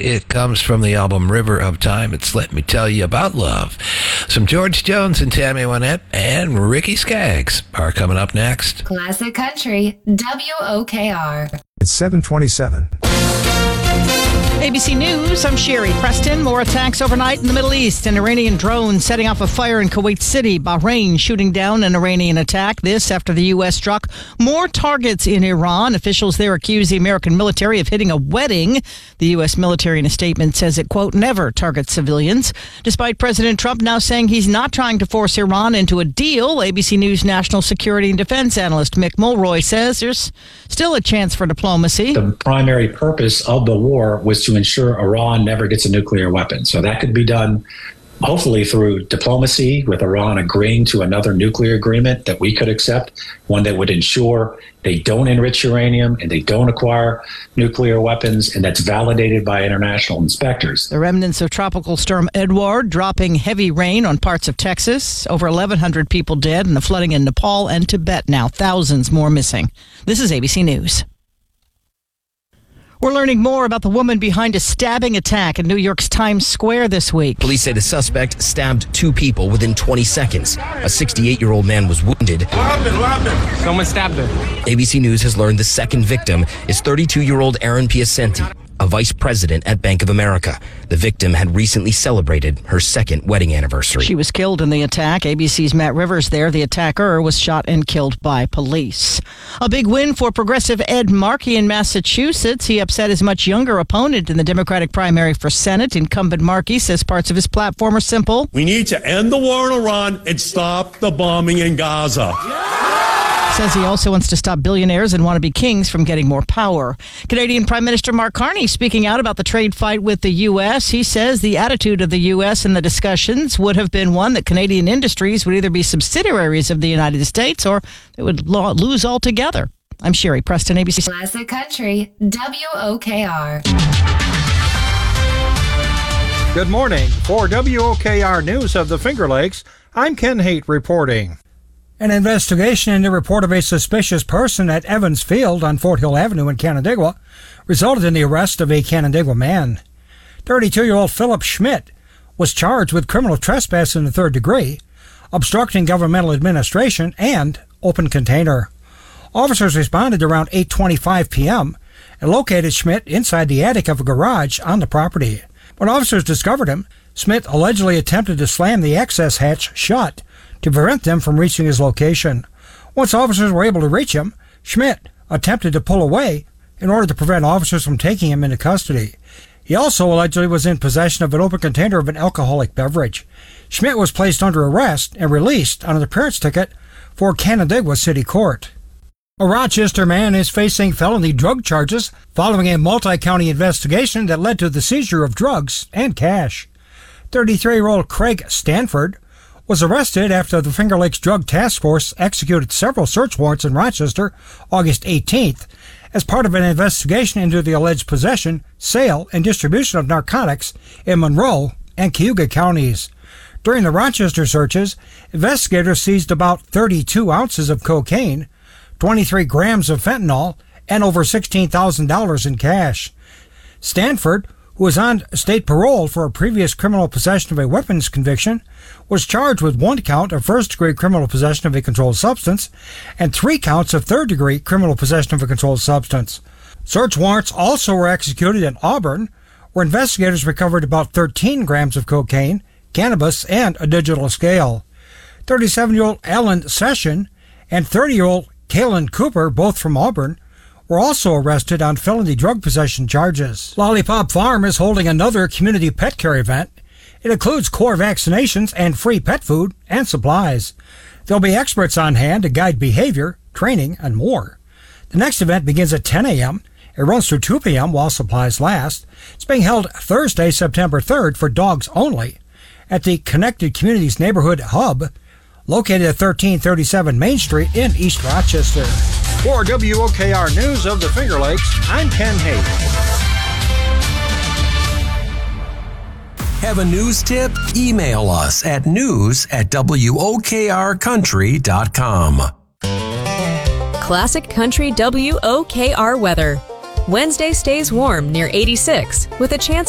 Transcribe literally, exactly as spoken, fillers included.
It comes from the album River of Time. It's Let Me Tell You About Love. Some George Jones and Tammy Wynette and Ricky Skaggs are coming up next. Classic Country, W O K R. It's seven twenty-seven. A B C News, I'm Sherry Preston. More attacks overnight in the Middle East. An Iranian drone setting off a fire in Kuwait City. Bahrain shooting down an Iranian attack. This after the U S struck more targets in Iran. Officials there accuse the American military of hitting a wedding. The U S military in a statement says it, quote, never targets civilians. Despite President Trump now saying he's not trying to force Iran into a deal, A B C News national security and defense analyst Mick Mulroy says there's still a chance for diplomacy. The primary purpose of the war was to ensure Iran never gets a nuclear weapon. So that could be done hopefully through diplomacy, with Iran agreeing to another nuclear agreement that we could accept, one that would ensure they don't enrich uranium and they don't acquire nuclear weapons, and that's validated by international inspectors. The remnants of Tropical Storm Edward dropping heavy rain on parts of Texas. Over eleven hundred people dead in the flooding in Nepal and Tibet now. Thousands more missing. This is A B C News. We're learning more about the woman behind a stabbing attack in New York's Times Square this week. Police say the suspect stabbed two people within twenty seconds. A sixty-eight-year-old man was wounded. What happened? What happened? Someone stabbed her. A B C News has learned the second victim is thirty-two-year-old Erin Piacenti, a vice president at Bank of America. The victim had recently celebrated her second wedding anniversary. She was killed in the attack. A B C's Matt Rivers there. The attacker was shot and killed by police. A big win for progressive Ed Markey in Massachusetts. He upset his much younger opponent in the Democratic primary for Senate. Incumbent Markey says parts of his platform are simple. We need to end the war in Iran and stop the bombing in Gaza. Says he also wants to stop billionaires and wannabe kings from getting more power. Canadian Prime Minister Mark Carney speaking out about the trade fight with the U S. He says the attitude of the U S in the discussions would have been one that Canadian industries would either be subsidiaries of the United States or they would lo- lose altogether. I'm Sherry Preston, A B C. Classic Country, W O K R. Good morning. For W O K R News of the Finger Lakes, I'm Ken Haight reporting. An investigation into the report of a suspicious person at Evans Field on Fort Hill Avenue in Canandaigua resulted in the arrest of a Canandaigua man. thirty-two-year-old Philip Schmidt was charged with criminal trespass in the third degree, obstructing governmental administration, and open container. Officers responded around eight twenty-five p.m. and located Schmidt inside the attic of a garage on the property. When officers discovered him, Schmidt allegedly attempted to slam the access hatch shut to prevent them from reaching his location. Once officers were able to reach him, Schmidt attempted to pull away in order to prevent officers from taking him into custody. He also allegedly was in possession of an open container of an alcoholic beverage. Schmidt was placed under arrest and released on an appearance ticket for Canandaigua City Court. A Rochester man is facing felony drug charges following a multi-county investigation that led to the seizure of drugs and cash. thirty-three-year-old Craig Stanford was arrested after the Finger Lakes Drug Task Force executed several search warrants in Rochester August eighteenth as part of an investigation into the alleged possession, sale, and distribution of narcotics in Monroe and Cayuga counties. During the Rochester searches, investigators seized about thirty-two ounces of cocaine, twenty-three grams of fentanyl, and over sixteen thousand dollars in cash. Stanford, who was on state parole for a previous criminal possession of a weapons conviction, was charged with one count of first-degree criminal possession of a controlled substance and three counts of third-degree criminal possession of a controlled substance. Search warrants also were executed in Auburn, where investigators recovered about thirteen grams of cocaine, cannabis, and a digital scale. thirty-seven-year-old Alan Session and thirty-year-old Kalen Cooper, both from Auburn, were also arrested on felony drug possession charges. Lollipop Farm is holding another community pet care event. It includes core vaccinations and free pet food and supplies. There'll be experts on hand to guide behavior, training, and more. The next event begins at ten a.m. It runs through two p.m. while supplies last. It's being held Thursday, September third for dogs only at the Connected Communities Neighborhood Hub, located at thirteen thirty-seven Main Street in East Rochester. For W O K R News of the Finger Lakes, I'm Ken Haight. Have a news tip? Email us at news at W O K R country dot com. Classic Country W O K R weather. Wednesday stays warm near eighty-six with a chance